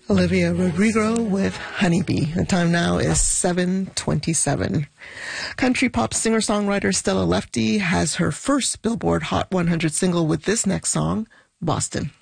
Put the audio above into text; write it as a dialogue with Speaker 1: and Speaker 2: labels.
Speaker 1: Olivia Rodrigo with Honeybee. The time now is 7:27. Country pop singer-songwriter Stella Lefty has her first Billboard Hot 100 single with this next song, Boston.